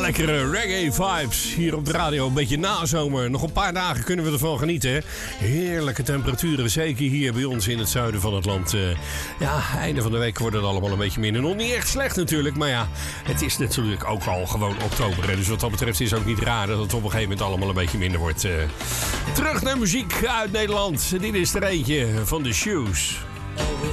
Lekkere reggae vibes hier op de radio. Een beetje nazomer. Nog een paar dagen kunnen we ervan genieten. Heerlijke temperaturen. Zeker hier bij ons in het zuiden van het land. Einde van de week wordt het allemaal een beetje minder. Nog niet echt slecht natuurlijk. Maar ja, het is natuurlijk ook al gewoon oktober. Dus wat dat betreft is het ook niet raar dat het op een gegeven moment allemaal een beetje minder wordt. Terug naar muziek uit Nederland. Dit is er eentje van The Shoes. Oh,